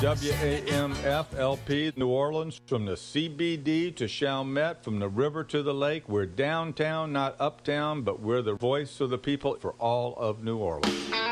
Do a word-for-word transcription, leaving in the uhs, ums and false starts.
W A M F L P New Orleans, from the C B D to Chalmette, from the river to the lake. We're downtown, not uptown, but we're the voice of the people for all of New Orleans.